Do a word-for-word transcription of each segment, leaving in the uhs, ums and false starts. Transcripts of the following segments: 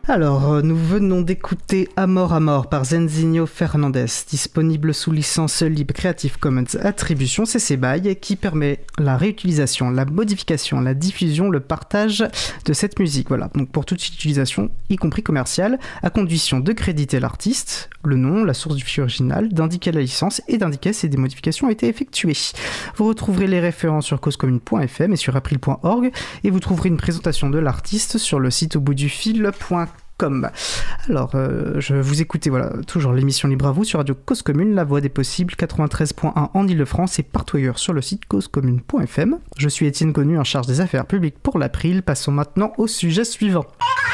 Alors, euh, nous venons d'écouter Amor Amor par Zenzinho Fernandez, disponible sous licence libre Creative Commons Attribution C C B Y, qui permet la réutilisation, la modification, la diffusion, le partage de cette musique. Voilà, donc pour toute utilisation, y compris commerciale, à condition de créditer l'artiste, le nom, la source du fichier original, d'indiquer la licence et d'indiquer si des modifications ont été effectuées. Vous retrouverez les références sur cause commune point f m et sur april point org, et vous trouverez une présentation de l'artiste sur le site au bout du fil point com. Alors, euh, je vous écoutez, voilà, toujours l'émission Libre à vous sur Radio Cause Commune, la voix des possibles, quatre-vingt-treize point un en Ile-de-France et partout ailleurs sur le site cause commune point f m. Je suis Étienne Connu, en charge des affaires publiques pour l'April. Passons maintenant au sujet suivant.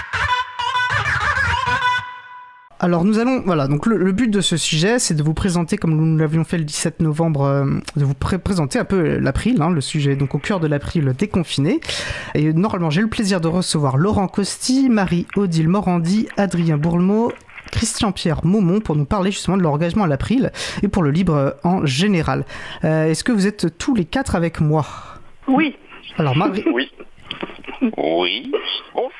Alors nous allons, voilà, donc le, le but de ce sujet, c'est de vous présenter, comme nous l'avions fait le dix-sept novembre, euh, de vous pré- présenter un peu l'April, hein, le sujet, donc au cœur de l'April déconfiné. Et normalement, j'ai le plaisir de recevoir Laurent Costi, Marie-Odile Morandi, Adrien Bourlemot, Christian-Pierre Maumont pour nous parler justement de leur engagement à l'April et pour le libre en général. Euh, est-ce que vous êtes tous les quatre avec moi ? Oui. Alors Marie... Oui. Oui. Bon.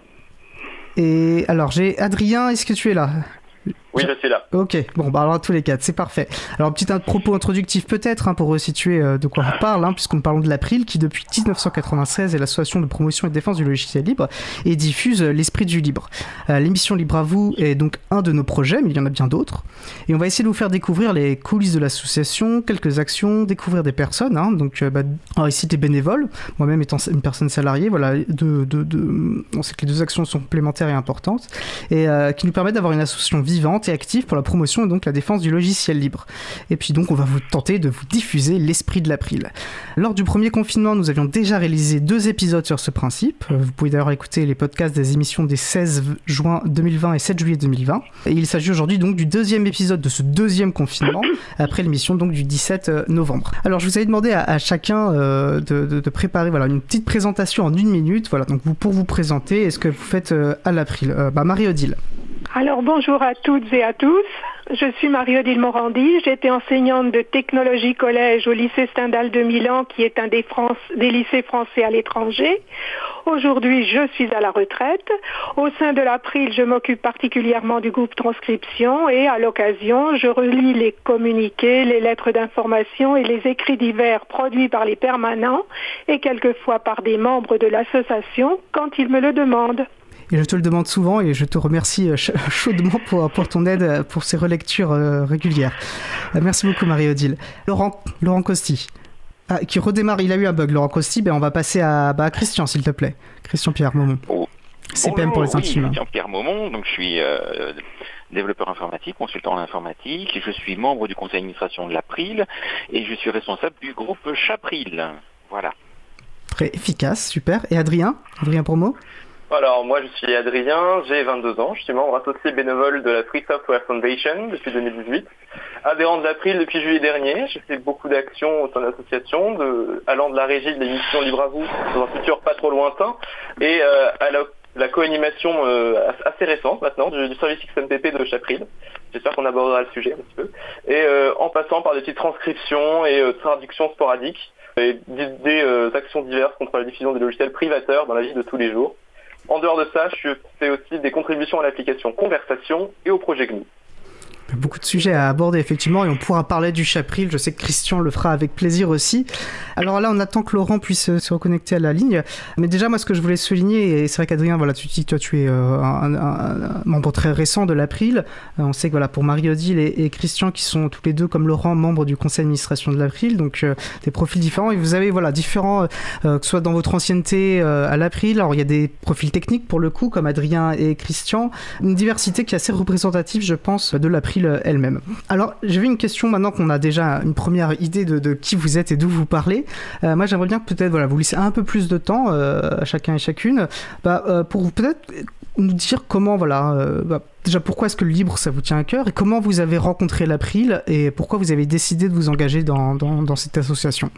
Et alors j'ai Adrien, est-ce que tu es là ? Oui, je suis là. Ok, bon, bah alors tous les quatre, c'est parfait. Alors, petit propos introductif peut-être, hein, pour resituer euh, de quoi on parle, hein, puisqu'on parle de l'April, qui depuis dix-neuf cent quatre-vingt-seize est l'association de promotion et de défense du logiciel libre, et diffuse euh, l'esprit du libre. Euh, l'émission Libre à vous est donc un de nos projets, mais il y en a bien d'autres. Et on va essayer de vous faire découvrir les coulisses de l'association, quelques actions, découvrir des personnes, hein, donc euh, bah, alors ici des bénévoles, moi-même étant une personne salariée, voilà, de, de, de... on sait que les deux actions sont complémentaires et importantes, et euh, qui nous permettent d'avoir une association vivante et active pour la promotion et donc la défense du logiciel libre. Et puis donc on va vous tenter de vous diffuser l'esprit de l'April. Lors du premier confinement, nous avions déjà réalisé deux épisodes sur ce principe. Vous pouvez d'ailleurs écouter les podcasts des émissions des seize juin deux mille vingt et sept juillet deux mille vingt. Et il s'agit aujourd'hui donc du deuxième épisode de ce deuxième confinement, après l'émission donc du dix-sept novembre. Alors je vous avais demandé à, à chacun euh, de, de, de préparer voilà, une petite présentation en une minute. Voilà, donc vous, pour vous présenter, est-ce que vous faites euh, à l'April euh, bah, Marie-Odile. Alors bonjour à toutes et à tous, je suis Marie-Odile Morandi, j'étais enseignante de technologie collège au lycée Stendhal de Milan qui est un des, France, des lycées français à l'étranger. Aujourd'hui je suis à la retraite, au sein de l'April je m'occupe particulièrement du groupe transcription et à l'occasion je relis les communiqués, les lettres d'information et les écrits divers produits par les permanents et quelquefois par des membres de l'association quand ils me le demandent. Et je te le demande souvent et je te remercie chaudement pour, pour ton aide pour ces relectures euh, régulières. Euh, merci beaucoup Marie-Odile. Laurent, Laurent Costi, ah, qui redémarre, il a eu un bug, Laurent Costi, ben on va passer à, bah, à Christian s'il te plaît. Christian-Pierre Maumont. Oh. C P M pour les intimes. Oui, Christian-Pierre Maumont, donc je suis euh, développeur informatique, consultant en informatique, je suis membre du conseil d'administration de l'April et je suis responsable du groupe Chapril. Voilà. Très efficace, super. Et Adrien Adrien Promo. Alors, moi, je suis Adrien, j'ai vingt-deux ans, je suis membre associé bénévole de la Free Software Foundation depuis deux mille dix-huit, adhérent de l'April depuis juillet dernier. J'ai fait beaucoup d'actions au sein de l'association, de, allant de la régie de l'émission Libre à vous dans un futur pas trop lointain, et euh, à la, la co-animation euh, assez récente maintenant du, du service X M P P de Chapril. J'espère qu'on abordera le sujet un petit peu. Et euh, en passant par des petites transcriptions et euh, traductions sporadiques, et des, des euh, actions diverses contre la diffusion des logiciels privateurs dans la vie de tous les jours. En dehors de ça, je fais aussi des contributions à l'application Conversation et au projet G N U. Beaucoup de sujets à aborder effectivement et on pourra parler du Chapril, je sais que Christian le fera avec plaisir aussi. Alors là on attend que Laurent puisse se reconnecter à la ligne, mais déjà moi ce que je voulais souligner, et c'est vrai qu'Adrien, voilà, tu dis toi tu es euh, un, un, un membre très récent de l'April, euh, on sait que voilà, pour Marie-Odile et, et Christian qui sont tous les deux comme Laurent membres du conseil d'administration de l'April, donc euh, des profils différents, et vous avez voilà, différents, euh, que ce soit dans votre ancienneté euh, à l'April, alors il y a des profils techniques pour le coup comme Adrien et Christian, une diversité qui est assez représentative je pense de l'April elle-même. Alors, j'avais une question maintenant qu'on a déjà une première idée de, de qui vous êtes et d'où vous parlez. Euh, moi, j'aimerais bien que peut-être voilà, vous laissez un peu plus de temps euh, à chacun et chacune bah, euh, pour vous peut-être nous dire comment, voilà, euh, bah, déjà pourquoi est-ce que le libre ça vous tient à cœur et comment vous avez rencontré l'April et pourquoi vous avez décidé de vous engager dans, dans, dans cette association.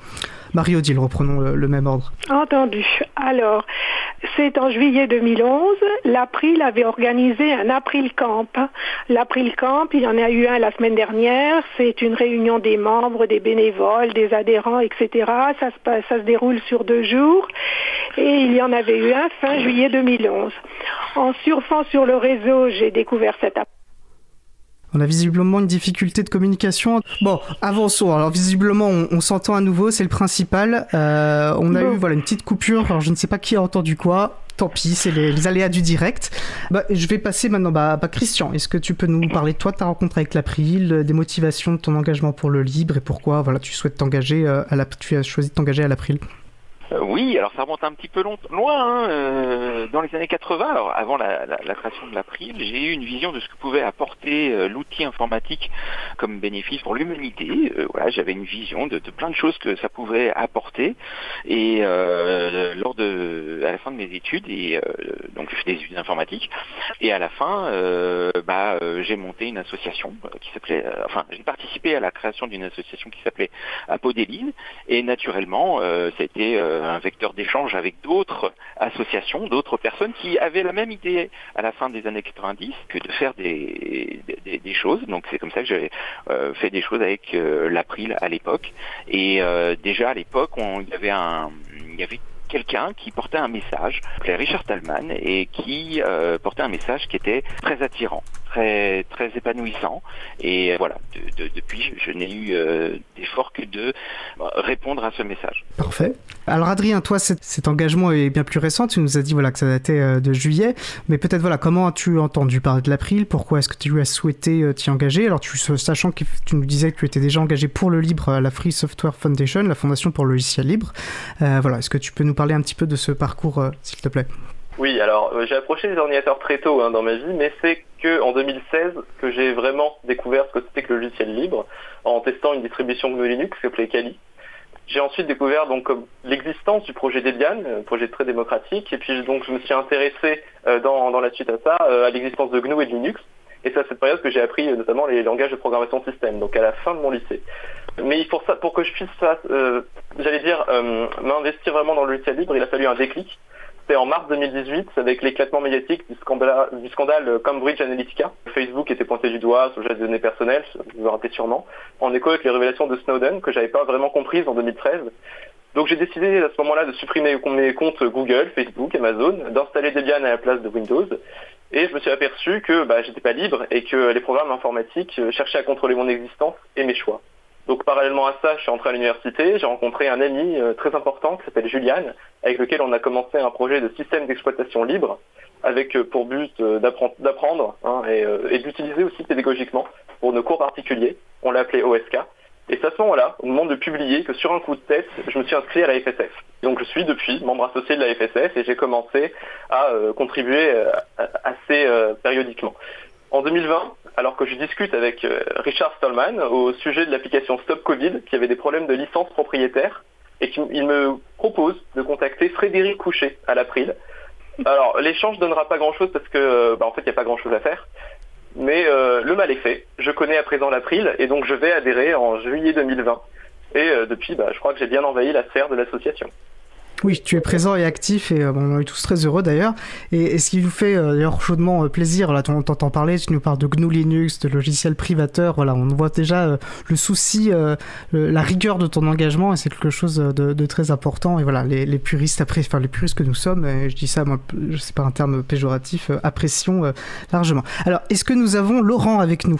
Marie-Odile, reprenons le, le même ordre. Entendu. Alors, c'est en juillet deux mille onze, l'April avait organisé un April Camp. L'April Camp, il y en a eu un la semaine dernière, c'est une réunion des membres, des bénévoles, des adhérents, et cetera. Ça se passe, ça se déroule sur deux jours et il y en avait eu un fin juillet deux mille onze. En surfant sur le réseau, j'ai découvert cette April. On a visiblement une difficulté de communication. Bon, avançons. Alors visiblement, on, on s'entend à nouveau, c'est le principal. Euh, on a bon. eu voilà une petite coupure. Alors je ne sais pas qui a entendu quoi. Tant pis, c'est les, les aléas du direct. Bah, je vais passer maintenant. Bah, bah Christian, est-ce que tu peux nous parler de toi, de ta rencontre avec l'April, des motivations de ton engagement pour le libre et pourquoi voilà tu souhaites t'engager à la, tu as choisi de t'engager à l'April? Euh, oui, alors ça remonte un petit peu long, loin, hein, euh, dans les années quatre-vingts, alors avant la, la, la création de l'April, j'ai eu une vision de ce que pouvait apporter euh, l'outil informatique comme bénéfice pour l'humanité. Euh, voilà, j'avais une vision de, de plein de choses que ça pouvait apporter, et euh, lors de, à la fin de mes études, et euh, donc je fais des études informatiques, et à la fin, euh, bah, euh, j'ai monté une association qui s'appelait, euh, enfin, j'ai participé à la création d'une association qui s'appelait Apodéline, et naturellement, euh, ça a été euh, un vecteur d'échange avec d'autres associations, d'autres personnes qui avaient la même idée à la fin des années quatre-vingt-dix que de faire des, des, des choses. Donc c'est comme ça que j'avais euh, fait des choses avec euh, l'April à l'époque. Et euh, déjà à l'époque, on, il y avait un, il y avait quelqu'un qui portait un message, c'est Richard Stallman, et qui euh, portait un message qui était très attirant, très très épanouissant. Et euh, voilà, de, de, depuis, je n'ai eu euh, d'effort que de répondre à ce message. Parfait. Alors Adrien, toi, cet, cet engagement est bien plus récent. Tu nous as dit voilà que ça datait euh, de juillet, mais peut-être voilà comment as-tu entendu parler de l'April? Pourquoi est-ce que tu as souhaité euh, t'y engager? Alors tu sachant que tu nous disais que tu étais déjà engagé pour le libre à la Free Software Foundation, la fondation pour le logiciel libre. Euh, voilà, est-ce que tu peux nous parler un petit peu de ce parcours, euh, s'il te plaît? Oui, alors euh, j'ai approché les ordinateurs très tôt hein, dans ma vie, mais c'est qu'en deux mille seize que j'ai vraiment découvert ce que c'était que le logiciel libre en testant une distribution G N U Linux qui s'appelait Kali. J'ai ensuite découvert donc l'existence du projet Debian, un projet très démocratique, et puis donc je me suis intéressé euh, dans, dans la suite à ça euh, à l'existence de G N U et de Linux, et c'est à cette période que j'ai appris euh, notamment les langages de programmation système, donc à la fin de mon lycée. Mais pour ça, pour que je puisse, euh, j'allais dire, euh, m'investir vraiment dans le logiciel libre, il a fallu un déclic. C'était en mars deux mille dix-huit, avec l'éclatement médiatique du scandale, du scandale Cambridge Analytica. Facebook était pointé du doigt sur le jet de données personnelles, vous vous rappelez sûrement, en écho avec les révélations de Snowden, que j'avais pas vraiment comprises en deux mille treize. Donc j'ai décidé à ce moment-là de supprimer mes comptes Google, Facebook, Amazon, d'installer Debian à la place de Windows. Et je me suis aperçu que bah, j'étais pas libre et que les programmes informatiques cherchaient à contrôler mon existence et mes choix. Donc parallèlement à ça, je suis entré à l'université, j'ai rencontré un ami euh, très important qui s'appelle Julian, avec lequel on a commencé un projet de système d'exploitation libre, avec euh, pour but euh, d'apprendre, d'apprendre hein, et, euh, et d'utiliser aussi pédagogiquement pour nos cours particuliers. On l'a appelé O S K. Et c'est à ce moment-là, au moment de publier, que sur un coup de tête, je me suis inscrit à la F S F. Donc je suis depuis membre associé de la F S F et j'ai commencé à euh, contribuer euh, assez euh, périodiquement. En deux mille vingt, alors que je discute avec euh, Richard Stallman au sujet de l'application Stop Covid, qui avait des problèmes de licence propriétaire, et qu'il me propose de contacter Frédéric Couchet à l'April. Alors l'échange ne donnera pas grand-chose parce que, bah, en fait, il n'y a pas grand-chose à faire. Mais euh, le mal est fait. Je connais à présent l'April, et donc je vais adhérer en juillet deux mille vingt. Et euh, depuis, bah, je crois que j'ai bien envahi la sphère de l'association. Oui, tu es présent et actif et euh, bon, on est tous très heureux d'ailleurs. Et, et ce qui nous fait euh, d'ailleurs chaudement euh, plaisir, là on t'entend parler, tu nous parles de G N U Linux, de logiciels privateurs, voilà, on voit déjà euh, le souci, euh, le, la rigueur de ton engagement et c'est quelque chose de, de très important. Et voilà, les, les puristes, après, enfin les puristes que nous sommes, et je dis ça, moi, je sais pas un terme péjoratif, euh, apprécions euh, largement. Alors, est-ce que nous avons Laurent avec nous ?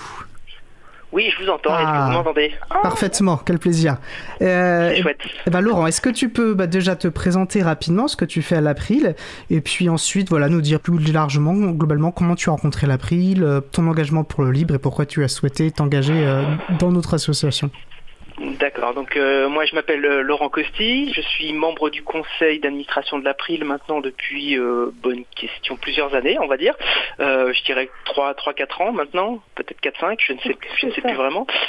Oui, je vous entends. Ah, est-ce que vous m'entendez ? Parfaitement, quel plaisir. Euh, C'est chouette. Eh ben, Laurent, est-ce que tu peux bah, déjà te présenter rapidement ce que tu fais à l'April et puis ensuite voilà, nous dire plus largement, globalement, comment tu as rencontré l'April, ton engagement pour le libre et pourquoi tu as souhaité t'engager euh, dans notre association ? D'accord, donc euh, moi je m'appelle euh, Laurent Costi, je suis membre du conseil d'administration de l'April maintenant depuis, euh, bonne question, plusieurs années on va dire, euh, je dirais trois à quatre ans maintenant, peut-être quatre cinq, je ne sais, je ne sais plus vraiment.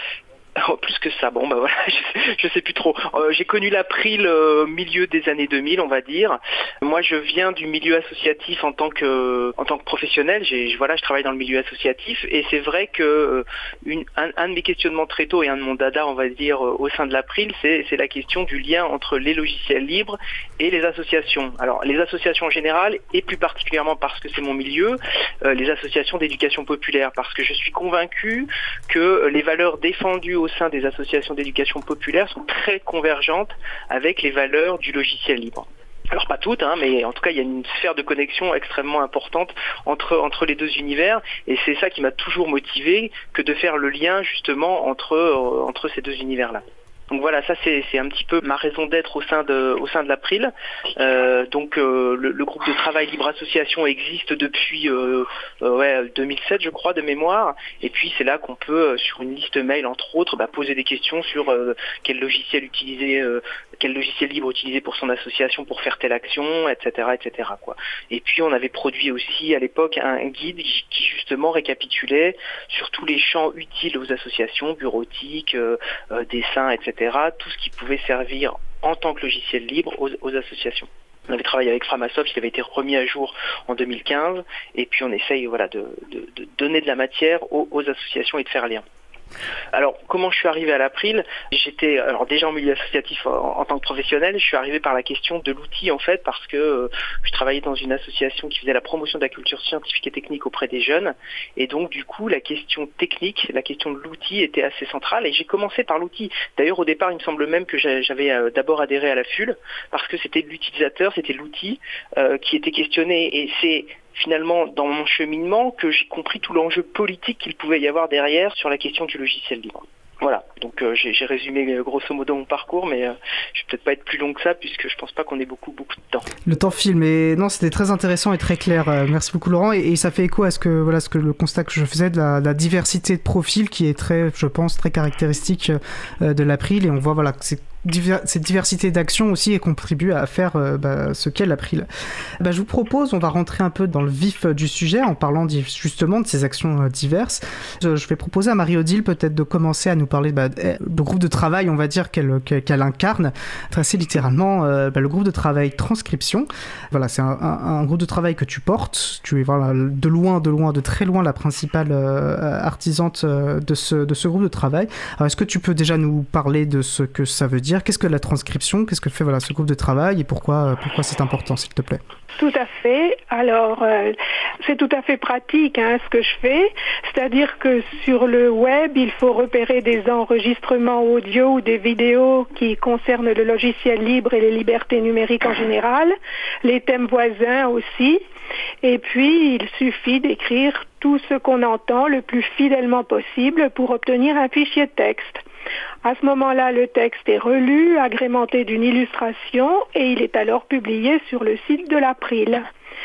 Oh, plus que ça, bon bah voilà, je sais, je sais plus trop. Euh, j'ai connu l'April au euh, milieu des années deux mille, on va dire. Moi, je viens du milieu associatif en tant que en tant que professionnel. J'ai, voilà, je travaille dans le milieu associatif et c'est vrai que une, un, un de mes questionnements très tôt et un de mon dada, on va dire, au sein de l'April, c'est c'est la question du lien entre les logiciels libres et les associations. Alors, les associations en général et plus particulièrement parce que c'est mon milieu, euh, les associations d'éducation populaire, parce que je suis convaincu que les valeurs défendues au sein des associations d'éducation populaire sont très convergentes avec les valeurs du logiciel libre. Alors pas toutes, hein, mais en tout cas il y a une sphère de connexion extrêmement importante entre entre les deux univers, et c'est ça qui m'a toujours motivé que de faire le lien justement entre euh, entre ces deux univers-là. Donc voilà, ça c'est, c'est un petit peu ma raison d'être au sein de, au sein de l'April. Euh, donc euh, le, le groupe de travail Libre Association existe depuis euh, euh, ouais, deux mille sept, je crois, de mémoire. Et puis c'est là qu'on peut, sur une liste mail entre autres, bah, poser des questions sur euh, quel logiciel utiliser, euh, quel logiciel libre utiliser pour son association pour faire telle action, et cetera, et cetera quoi. Et puis on avait produit aussi à l'époque un guide qui justement récapitulait sur tous les champs utiles aux associations, bureautiques, euh, euh, dessins, et cetera. Tout ce qui pouvait servir en tant que logiciel libre aux, aux associations. On avait travaillé avec Framasoft, il avait été remis à jour en deux mille quinze, et puis on essaye voilà, de, de, de donner de la matière aux, aux associations et de faire lien. Alors, comment je suis arrivé à l'April ? J'étais alors déjà en milieu associatif en, en tant que professionnel. Je suis arrivé par la question de l'outil en fait, parce que euh, je travaillais dans une association qui faisait la promotion de la culture scientifique et technique auprès des jeunes, et donc du coup la question technique, la question de l'outil était assez centrale, et j'ai commencé par l'outil. D'ailleurs au départ il me semble même que j'avais euh, d'abord adhéré à la F U L parce que c'était l'utilisateur, c'était l'outil euh, qui était questionné, et c'est finalement dans mon cheminement que j'ai compris tout l'enjeu politique qu'il pouvait y avoir derrière sur la question du logiciel libre. Voilà, donc euh, j'ai, j'ai résumé euh, grosso modo mon parcours, mais euh, je vais peut-être pas être plus long que ça puisque je pense pas qu'on ait beaucoup beaucoup de temps. Le temps file, mais non, c'était très intéressant et très clair. Euh, merci beaucoup Laurent, et, et ça fait écho à ce que voilà ce que le constat que je faisais de la, de la diversité de profils qui est très, je pense, très caractéristique euh, de l'April, et on voit voilà que c'est Diver- cette diversité d'actions aussi et contribue à faire euh, bah, ce qu'est l'April. Bah, je vous propose, on va rentrer un peu dans le vif du sujet en parlant justement de ces actions euh, diverses. Je, je vais proposer à Marie-Odile peut-être de commencer à nous parler bah, du groupe de travail, on va dire, qu'elle, qu'elle incarne, assez littéralement euh, bah, le groupe de travail Transcription. Voilà, c'est un, un, un groupe de travail que tu portes. Tu es voilà, de loin, de loin, de très loin la principale euh, artisante euh, de, ce, de ce groupe de travail. Alors, est-ce que tu peux déjà nous parler de ce que ça veut dire ? Qu'est-ce que la transcription ? Qu'est-ce que fait voilà, ce groupe de travail et pourquoi, pourquoi c'est important, s'il te plaît ? Tout à fait. Alors, euh, c'est tout à fait pratique hein, ce que je fais. C'est-à-dire que sur le web, il faut repérer des enregistrements audio ou des vidéos qui concernent le logiciel libre et les libertés numériques en général, les thèmes voisins aussi. Et puis, il suffit d'écrire tout ce qu'on entend le plus fidèlement possible pour obtenir un fichier de texte. À ce moment-là, le texte est relu, agrémenté d'une illustration, et il est alors publié sur le site de l'April.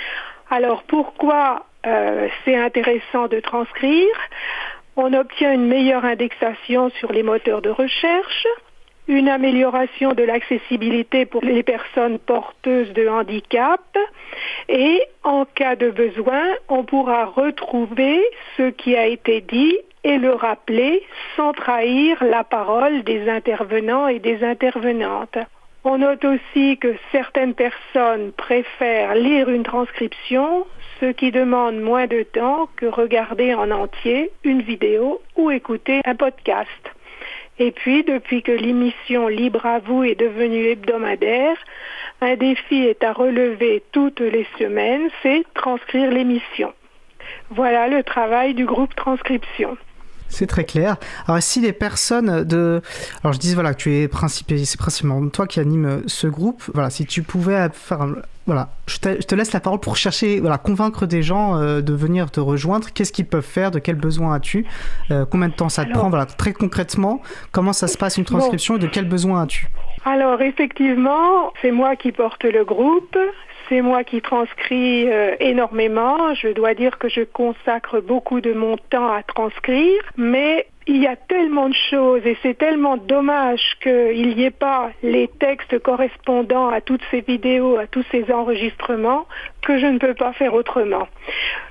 Alors pourquoi euh, c'est intéressant de transcrire ? On obtient une meilleure indexation sur les moteurs de recherche, une amélioration de l'accessibilité pour les personnes porteuses de handicap, et en cas de besoin, on pourra retrouver ce qui a été dit et le rappeler sans trahir la parole des intervenants et des intervenantes. On note aussi que certaines personnes préfèrent lire une transcription, ce qui demande moins de temps que regarder en entier une vidéo ou écouter un podcast. Et puis, depuis que l'émission Libre à vous est devenue hebdomadaire, un défi est à relever toutes les semaines, c'est transcrire l'émission. Voilà le travail du groupe Transcription. C'est très clair. Alors si les personnes de... Alors je dis voilà que tu es principal... c'est principalement toi qui anime ce groupe. Voilà, si tu pouvais faire... Un... Voilà, je te, je te laisse la parole pour chercher, voilà, convaincre des gens euh, de venir te rejoindre. Qu'est-ce qu'ils peuvent faire ? De quels besoins as-tu ? euh, Combien de temps ça te Alors, prend ? Voilà, très concrètement, comment ça se passe une transcription bon. Et de quels besoins as-tu ? Alors effectivement, c'est moi qui porte le groupe. C'est moi qui transcris euh, énormément. Je dois dire que je consacre beaucoup de mon temps à transcrire, mais il y a tellement de choses et c'est tellement dommage qu'il n'y ait pas les textes correspondant à toutes ces vidéos, à tous ces enregistrements, que je ne peux pas faire autrement.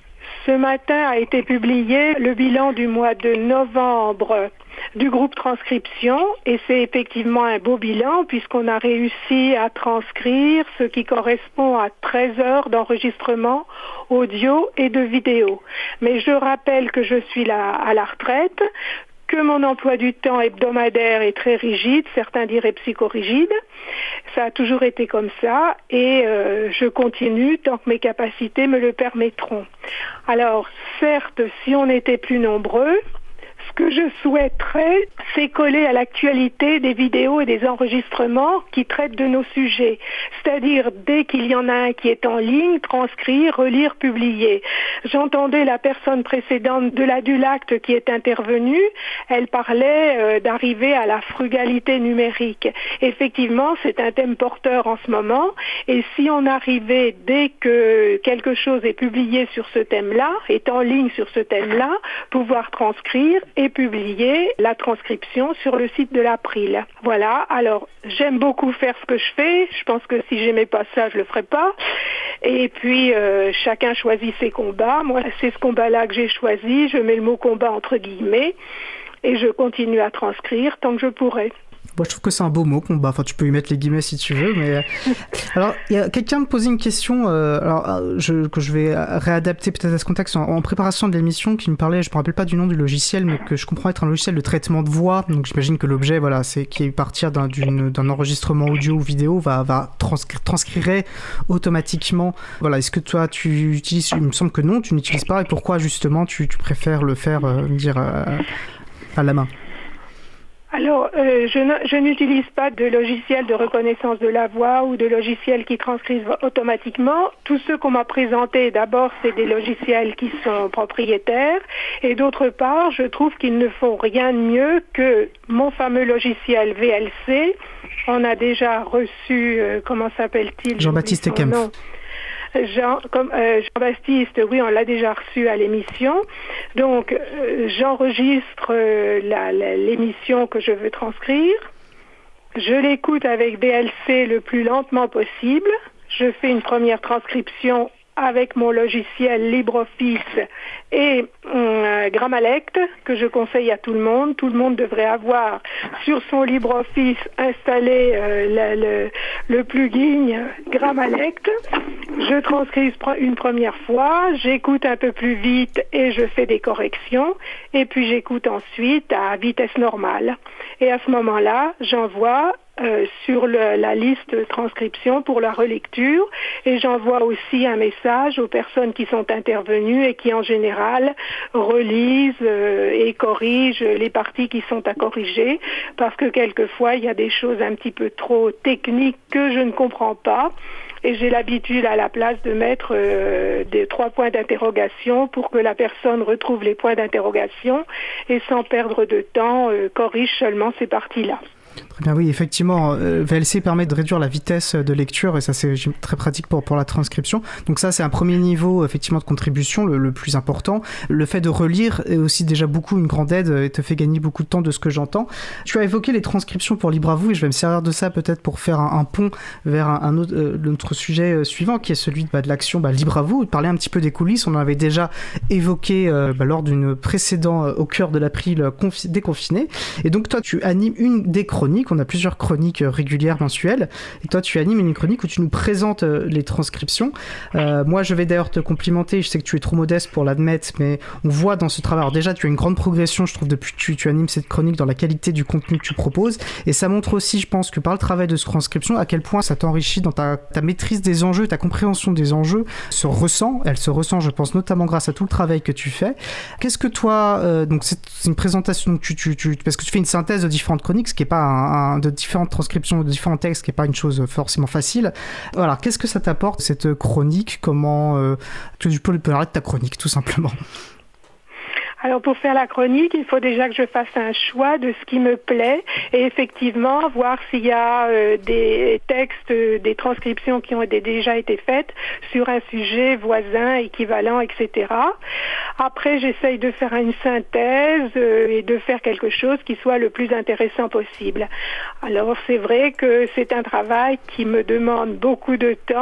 Ce matin a été publié le bilan du mois de novembre du groupe transcription et c'est effectivement un beau bilan puisqu'on a réussi à transcrire ce qui correspond à treize heures d'enregistrement audio et de vidéo. Mais je rappelle que je suis là à la retraite, que mon emploi du temps hebdomadaire est très rigide, certains diraient psychorigide. Ça a toujours été comme ça et euh, je continue tant que mes capacités me le permettront. Alors, certes, si on était plus nombreux, ce que je souhaiterais, c'est coller à l'actualité des vidéos et des enregistrements qui traitent de nos sujets. C'est-à-dire, dès qu'il y en a un qui est en ligne, transcrire, relire, publier. J'entendais la personne précédente de la Dulacte qui est intervenue. Elle parlait euh, d'arriver à la frugalité numérique. Effectivement, c'est un thème porteur en ce moment. Et si on arrivait, dès que quelque chose est publié sur ce thème-là, est en ligne sur ce thème-là, pouvoir transcrire et publier la transcription sur le site de l'April. Voilà, alors j'aime beaucoup faire ce que je fais, je pense que si j'aimais pas ça, je le ferais pas. Et puis euh, chacun choisit ses combats, moi c'est ce combat-là que j'ai choisi, je mets le mot combat entre guillemets et je continue à transcrire tant que je pourrai. Moi, je trouve que c'est un beau mot, combat. Enfin, tu peux y mettre les guillemets si tu veux, mais... Alors, il y a quelqu'un me posait une question, euh, alors, je, que je vais réadapter peut-être à ce contexte, en, en préparation de l'émission, qui me parlait, je me rappelle pas du nom du logiciel, mais que je comprends être un logiciel de traitement de voix. Donc, j'imagine que l'objet, voilà, c'est qui est partir d'un, d'une, d'un enregistrement audio ou vidéo, va, va transcrire, transcrire automatiquement. Voilà, est-ce que toi, tu utilises... Il me semble que non, tu n'utilises pas. Et pourquoi, justement, tu, tu préfères le faire, euh, dire, euh, à la main ? Alors, euh, je, ne, je n'utilise pas de logiciel de reconnaissance de la voix ou de logiciel qui transcrivent automatiquement. Tous ceux qu'on m'a présentés, d'abord, c'est des logiciels qui sont propriétaires. Et d'autre part, je trouve qu'ils ne font rien de mieux que mon fameux logiciel V L C. On a déjà reçu, euh, comment s'appelle-t-il ? Jean-Baptiste Kempf. Jean, comme, euh, Jean-Baptiste, oui, on l'a déjà reçu à l'émission. Donc, euh, j'enregistre euh, la, la, l'émission que je veux transcrire. Je l'écoute avec V L C le plus lentement possible. Je fais une première transcription avec mon logiciel LibreOffice et euh, Grammalect, que je conseille à tout le monde. Tout le monde devrait avoir sur son LibreOffice installé euh, le, le, le plugin Grammalect. Je transcris une première fois, j'écoute un peu plus vite et je fais des corrections. Et puis j'écoute ensuite à vitesse normale. Et à ce moment-là, j'envoie Euh, sur le, la liste de transcription pour la relecture et j'envoie aussi un message aux personnes qui sont intervenues et qui en général relisent euh, et corrigent les parties qui sont à corriger parce que quelquefois il y a des choses un petit peu trop techniques que je ne comprends pas et j'ai l'habitude à la place de mettre euh, des trois points d'interrogation pour que la personne retrouve les points d'interrogation et sans perdre de temps euh, corrige seulement ces parties-là. Très bien, oui, effectivement, euh, V L C permet de réduire la vitesse de lecture et ça c'est très pratique pour, pour la transcription. Donc ça c'est un premier niveau effectivement de contribution, le, le plus important. Le fait de relire est aussi déjà beaucoup une grande aide et te fait gagner beaucoup de temps de ce que j'entends. Tu as évoqué les transcriptions pour Libre à vous et je vais me servir de ça peut-être pour faire un, un pont vers un, un autre euh, notre sujet euh, suivant qui est celui bah, de l'action bah, Libre à vous, de parler un petit peu des coulisses. On en avait déjà évoqué euh, bah, lors d'une précédente euh, au cœur de l'April euh, confi- déconfiné. Et donc toi tu animes une des chroniques. On a plusieurs chroniques régulières mensuelles et toi tu animes une chronique où tu nous présentes les transcriptions. Euh, moi je vais d'ailleurs te complimenter, je sais que tu es trop modeste pour l'admettre, mais on voit dans ce travail, alors déjà tu as une grande progression je trouve depuis que tu, tu animes cette chronique dans la qualité du contenu que tu proposes et ça montre aussi je pense que par le travail de transcription à quel point ça t'enrichit dans ta, ta maîtrise des enjeux, ta compréhension des enjeux se ressent, elle se ressent je pense notamment grâce à tout le travail que tu fais. Qu'est-ce que toi, euh, donc c'est, c'est une présentation donc tu, tu, tu, parce que tu fais une synthèse de différentes chroniques, ce qui n'est pas un Un, de différentes transcriptions de différents textes qui n'est pas une chose forcément facile. Voilà, qu'est-ce que ça t'apporte cette chronique? Comment euh, tu peux parler de ta chronique tout simplement? Alors pour faire la chronique, il faut déjà que je fasse un choix de ce qui me plaît et effectivement voir s'il y a euh, des textes, euh, des transcriptions qui ont été, déjà été faites sur un sujet voisin, équivalent, et cetera. Après, j'essaye de faire une synthèse euh, et de faire quelque chose qui soit le plus intéressant possible. Alors c'est vrai que c'est un travail qui me demande beaucoup de temps.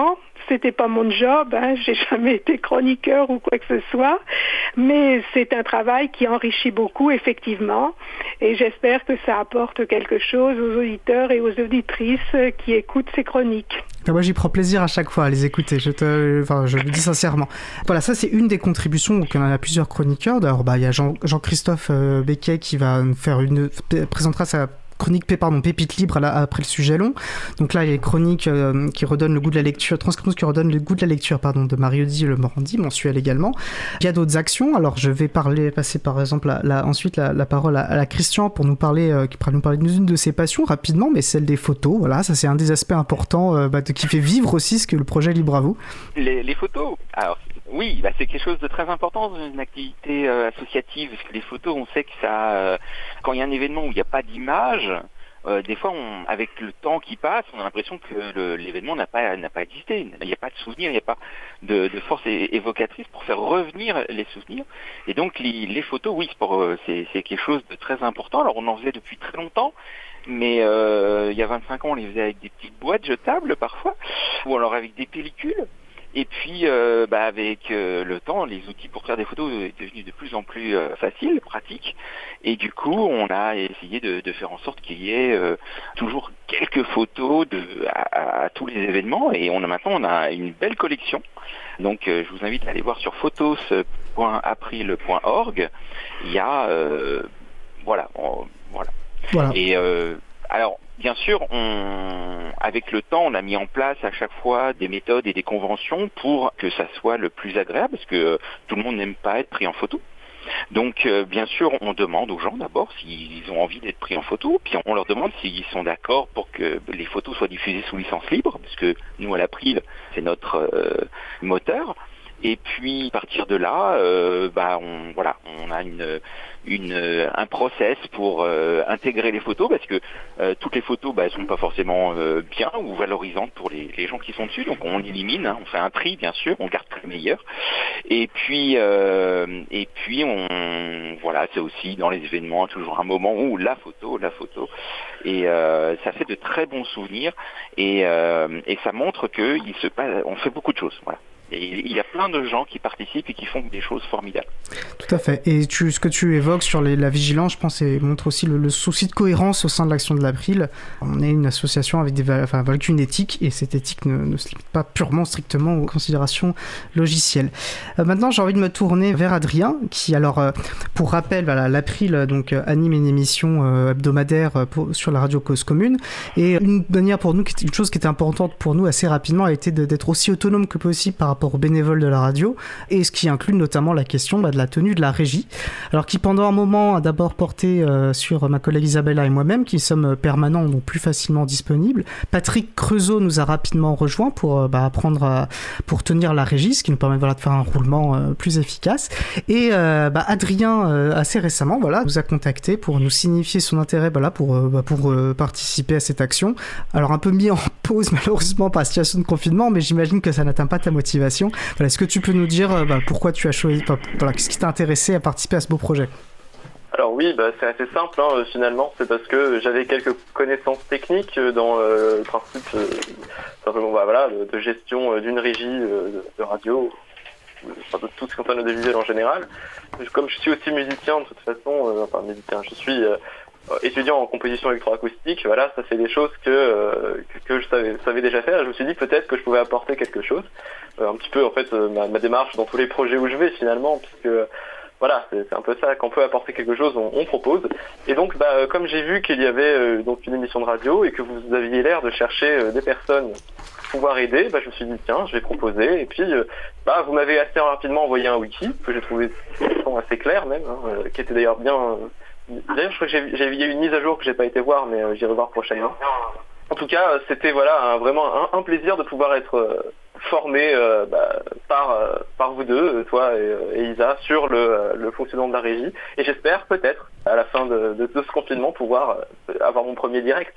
c'était pas mon job, hein, j'ai jamais été chroniqueur ou quoi que ce soit, mais c'est un travail qui enrichit beaucoup effectivement, et j'espère que ça apporte quelque chose aux auditeurs et aux auditrices qui écoutent ces chroniques. Moi, j'y prends plaisir à chaque fois à les écouter. Je te, enfin, je le dis sincèrement. Voilà, ça c'est une des contributions. Donc, il y en a plusieurs chroniqueurs. D'ailleurs, bah, il y a Jean, Jean-Christophe euh, Becquet qui va nous faire une, présentera sa chronique pardon, Pépite libre là, après le sujet long. Donc là, il y a les chroniques euh, qui redonnent le goût de la lecture, transcriptions qui redonnent le goût de la lecture, pardon, de Marie-Odile Morandi, mensuelle également. Il y a d'autres actions. Alors, je vais parler, passer par exemple la, la, ensuite la, la parole à, à la Christian pour nous parler, euh, qui pourra nous parler d'une de ses passions rapidement, mais celle des photos. Voilà, ça c'est un des aspects importants euh, bah, de, qui fait vivre aussi ce que le projet Libre à vous. Les, les photos. Alors. Oui, bah c'est quelque chose de très important dans une activité euh, associative, parce que les photos, on sait que ça, euh, quand il y a un événement où il n'y a pas d'image, euh, des fois, on, avec le temps qui passe, on a l'impression que le, l'événement n'a pas n'a pas existé. Il n'y a pas de souvenir, il n'y a pas de, de force é- évocatrice pour faire revenir les souvenirs. Et donc, les, les photos, oui, c'est, pour, c'est, c'est quelque chose de très important. Alors, on en faisait depuis très longtemps. Mais euh, il y a vingt-cinq ans, on les faisait avec des petites boîtes jetables parfois, ou alors avec des pellicules. Et puis, euh, bah, avec euh, le temps, les outils pour faire des photos est devenus de plus en plus euh, faciles, pratiques. Et du coup, on a essayé de, de faire en sorte qu'il y ait euh, toujours quelques photos de, à, à tous les événements. Et on a maintenant, on a une belle collection. Donc, euh, je vous invite à aller voir sur photos point april point org. Il y a, euh, voilà, on, voilà. Voilà. Et euh, alors. Bien sûr, on, avec le temps, on a mis en place à chaque fois des méthodes et des conventions pour que ça soit le plus agréable, parce que euh, tout le monde n'aime pas être pris en photo. Donc, euh, bien sûr, on demande aux gens d'abord s'ils ont envie d'être pris en photo, puis on leur demande s'ils sont d'accord pour que les photos soient diffusées sous licence libre, parce que nous, à l'April, c'est notre euh, moteur. Et puis, à partir de là, euh, bah, on, voilà, on a une, une, un process pour euh, intégrer les photos, parce que euh, toutes les photos, bah, elles sont pas forcément euh, bien ou valorisantes pour les, les gens qui sont dessus. Donc, on élimine, hein, on fait un tri, bien sûr, on garde les meilleurs. Et puis, euh, et puis, on, voilà, c'est aussi dans les événements toujours un moment où la photo, la photo, et euh, ça fait de très bons souvenirs, et, euh, et ça montre que il se passe, on fait beaucoup de choses, voilà. Et il y a plein de gens qui participent et qui font des choses formidables. Tout à fait. Et tu, ce que tu évoques sur les, la vigilance, je pense, et montre aussi le, le souci de cohérence au sein de l'action de l'April. On est une association avec, des, enfin, avec une éthique, et cette éthique ne, ne se limite pas purement, strictement aux considérations logicielles. Euh, maintenant, j'ai envie de me tourner vers Adrien, qui, alors, euh, pour rappel, voilà, l'April donc, euh, anime une émission euh, hebdomadaire euh, pour, sur la radio Cause Commune. Et une manière pour nous, une chose qui était importante pour nous assez rapidement, a été de, d'être aussi autonome que possible par rapport aux bénévoles de la radio, et ce qui inclut notamment la question bah, de la tenue de la régie, alors qui pendant un moment a d'abord porté euh, sur ma collègue Isabella et moi-même, qui sommes permanents, donc plus facilement disponibles. Patrick Creusot nous a rapidement rejoint pour euh, bah, apprendre à, pour tenir la régie, ce qui nous permet voilà, de faire un roulement euh, plus efficace. Et euh, bah, Adrien, euh, assez récemment, voilà, nous a contacté pour nous signifier son intérêt voilà, pour, euh, bah, pour euh, participer à cette action. Alors un peu mis en pause malheureusement par la situation de confinement, mais j'imagine que ça n'atteint pas ta motivation. Voilà, est-ce que tu peux nous dire bah, pourquoi tu as choisi, bah, voilà, qu'est-ce qui t'a intéressé à participer à ce beau projet? Alors oui, bah, c'est assez simple hein, finalement, c'est parce que j'avais quelques connaissances techniques dans euh, le principe euh, simplement, bah, voilà, de, de gestion d'une régie euh, de, de radio, enfin, de tout ce qui concerne l'audiovisuel en général. Comme je suis aussi musicien de toute façon, euh, enfin musicien, je suis euh, étudiant en composition électroacoustique, voilà, ça c'est des choses que, euh, que, que je savais, savais déjà faire. Je me suis dit peut-être que je pouvais apporter quelque chose, euh, un petit peu en fait euh, ma, ma démarche dans tous les projets où je vais finalement, puisque voilà, c'est, c'est un peu ça, qu'on peut apporter quelque chose, on, on propose. Et donc, bah, euh, comme j'ai vu qu'il y avait euh, donc une émission de radio et que vous aviez l'air de chercher euh, des personnes pour pouvoir aider, bah, je me suis dit tiens, je vais proposer. Et puis, euh, bah, vous m'avez assez rapidement envoyé un wiki que j'ai trouvé assez clair même, hein, euh, qui était d'ailleurs bien. Euh, D'ailleurs, je crois que j'ai, j'ai, il y a eu une mise à jour que j'ai pas été voir, mais euh, j'irai voir prochainement. En tout cas, c'était voilà un, vraiment un, un plaisir de pouvoir être euh, formé euh, bah, par euh, par vous deux, toi et, et Isa, sur le, le fonctionnement de la régie. Et j'espère peut-être à la fin de, de, de ce confinement pouvoir euh, avoir mon premier direct.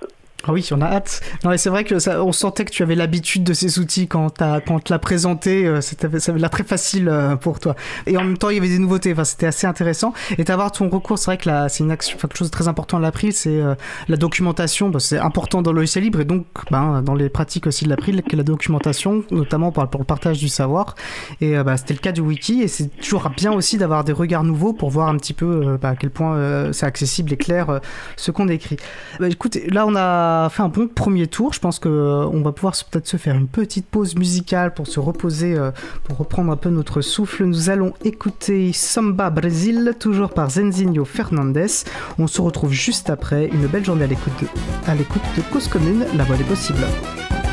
Ah oui, on a hâte. Non, et c'est vrai que ça, on sentait que tu avais l'habitude de ces outils quand, t'as, quand on te l'a présenté, euh, c'était, ça avait l'air très facile euh, pour toi. Et en même temps, il y avait des nouveautés, enfin, c'était assez intéressant. Et d'avoir ton recours, c'est vrai que là, c'est une action, enfin, quelque chose de très important de l'April, c'est euh, la documentation. Bah, c'est important dans le logiciel libre et donc ben, dans les pratiques aussi de l'April, que la documentation, notamment pour, pour le partage du savoir. Et euh, bah, c'était le cas du wiki, et c'est toujours bien aussi d'avoir des regards nouveaux pour voir un petit peu euh, bah, à quel point euh, c'est accessible et clair euh, ce qu'on écrit. Bah, écoute, là, on a fait un bon premier tour. Je pense qu'on euh, va pouvoir peut-être se faire une petite pause musicale pour se reposer, euh, pour reprendre un peu notre souffle. Nous allons écouter Samba Brésil, toujours par Zenzinho Fernandes. On se retrouve juste après. Une belle journée à l'écoute de, à l'écoute de Cause Commune, la voix des possibles.